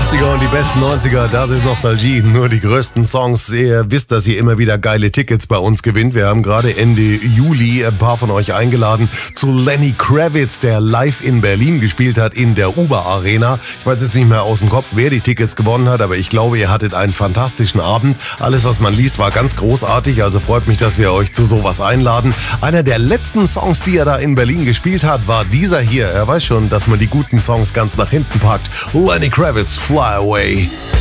80er und die besten 90er, das ist Nostalgie. Nur die größten Songs. Ihr wisst, dass ihr immer wieder geile Tickets bei uns gewinnt. Wir haben gerade Ende Juli ein paar von euch eingeladen zu Lenny Kravitz, der live in Berlin gespielt hat in der Uber Arena. Ich weiß jetzt nicht mehr aus dem Kopf, wer die Tickets gewonnen hat, aber ich glaube, ihr hattet einen fantastischen Abend. Alles, was man liest, war ganz großartig, also freut mich, dass wir euch zu sowas einladen. Einer der letzten Songs, die er da in Berlin gespielt hat, war dieser hier. Er weiß schon, dass man die guten Songs ganz nach hinten packt. Lenny Kravitz, Fly Away.